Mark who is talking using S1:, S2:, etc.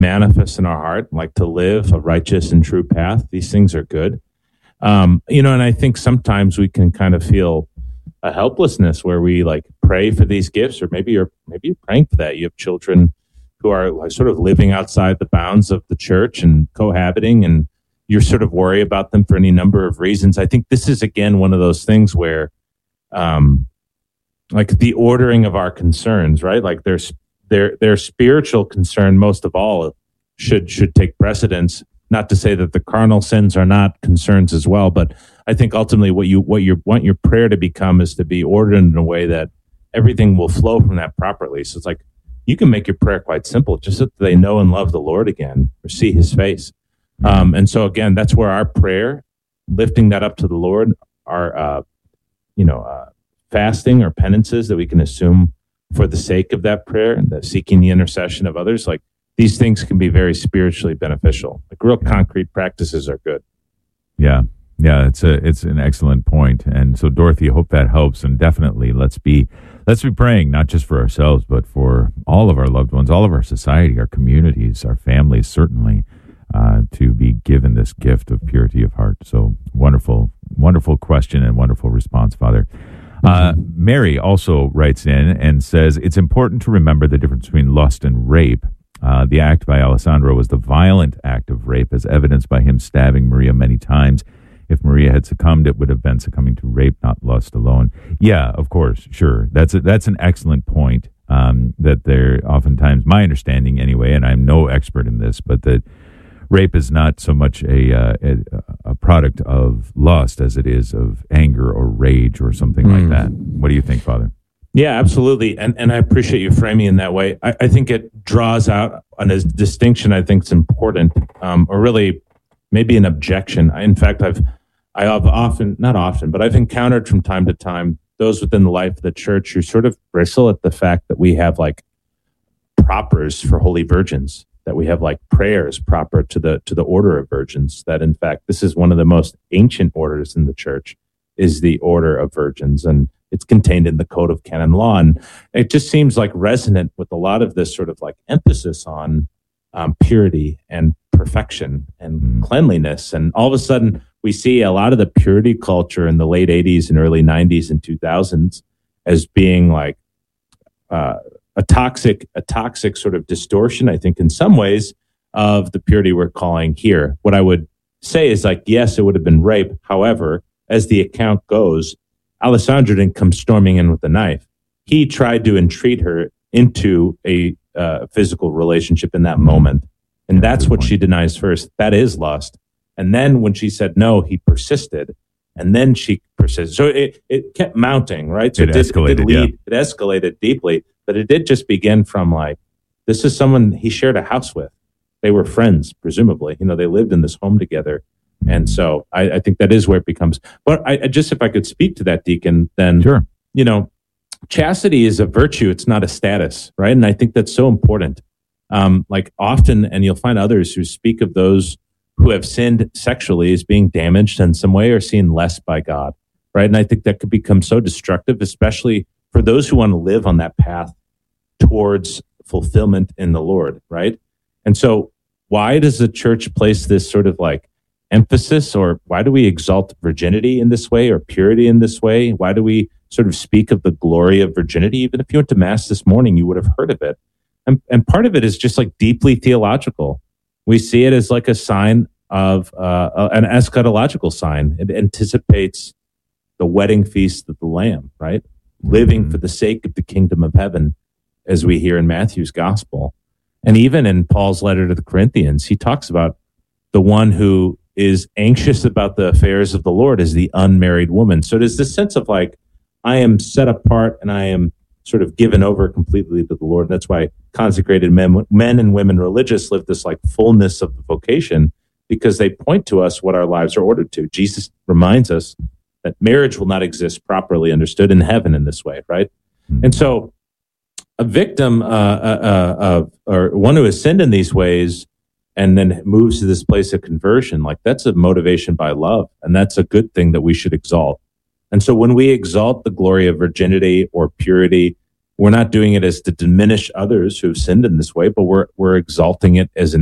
S1: manifest in our heart, like to live a righteous and true path. These things are good. And I think sometimes we can kind of feel a helplessness where we like pray for these gifts, or maybe you're praying for that. You have children who are like sort of living outside the bounds of the church and cohabiting, and you're sort of worry about them for any number of reasons. I think this is again one of those things where, like the ordering of our concerns, right? Like their spiritual concern most of all should take precedence. Not to say that the carnal sins are not concerns as well, but I think ultimately what you want your prayer to become is to be ordered in a way that everything will flow from that properly. So it's like you can make your prayer quite simple, just that they know and love the Lord again or see His face. And so again, that's where our prayer, lifting that up to the Lord, our fasting or penances that we can assume for the sake of that prayer and the seeking the intercession of others, like these things can be very spiritually beneficial. Like real concrete practices are good.
S2: Yeah, it's an excellent point. And so, Dorothy, I hope that helps. And definitely, let's be praying not just for ourselves, but for all of our loved ones, all of our society, our communities, our families, certainly, to be given this gift of purity of heart. So wonderful question and wonderful response, Father. Mary also writes in and says, it's important to remember the difference between lust and rape. The act by Alessandro was the violent act of rape, as evidenced by him stabbing Maria many times. If Maria had succumbed, it would have been succumbing to rape, not lust alone. Yeah, of course, sure. That's an excellent point. That there oftentimes, my understanding anyway, and I'm no expert in this, but that rape is not so much a product of lust as it is of anger or rage or something like that. What do you think, Father?
S1: Yeah, absolutely. And I appreciate you framing in that way. I think it draws out a distinction I think is important, or really maybe an objection. In fact, I've encountered from time to time those within the life of the church who sort of bristle at the fact that we have like propers for holy virgins, that we have like prayers proper to the order of virgins, that in fact this is one of the most ancient orders in the church, is the order of virgins, and it's contained in the Code of Canon Law. And it just seems like resonant with a lot of this sort of like emphasis on purity and perfection and cleanliness. And all of a sudden we see a lot of the purity culture in the late 80s and early 90s and 2000s as being like a toxic sort of distortion, I think, in some ways, of the purity we're calling here. What I would say is like, yes, it would have been rape. However, as the account goes, Alessandro didn't come storming in with a knife. He tried to entreat her into a physical relationship in that moment. And that's what she denies first. That is lust. And then when she said no, he persisted. And then she persisted. So it kept mounting, right? So it escalated deeply. But it did just begin from like, this is someone he shared a house with. They were friends, presumably. They lived in this home together. And so I think that is where it becomes. But I just, if I could speak to that, Deacon, then,
S2: sure.
S1: Chastity is a virtue. It's not a status, right? And I think that's so important. Like often, and you'll find others who speak of those who have sinned sexually as being damaged in some way or seen less by God, right? And I think that could become so destructive, especially for those who want to live on that path towards fulfillment in the Lord, right? And so why does the church place this sort of like emphasis, or why do we exalt virginity in this way or purity in this way? Why do we sort of speak of the glory of virginity? Even if you went to Mass this morning, you would have heard of it. And part of it is just like deeply theological. We see it as like a sign of an eschatological sign. It anticipates the wedding feast of the Lamb, right? Living for the sake of the kingdom of heaven, as we hear in Matthew's gospel. And even in Paul's letter to the Corinthians, he talks about the one who is anxious about the affairs of the Lord as the unmarried woman. So there's this sense of like, I am set apart and I am sort of given over completely to the Lord. And that's why consecrated men and women religious live this like fullness of the vocation, because they point to us what our lives are ordered to. Jesus reminds us that marriage will not exist properly understood in heaven in this way, right? And so a victim or one who has sinned in these ways and then moves to this place of conversion, like that's a motivation by love. And that's a good thing that we should exalt. And so when we exalt the glory of virginity or purity, we're not doing it as to diminish others who've sinned in this way, but we're exalting it as an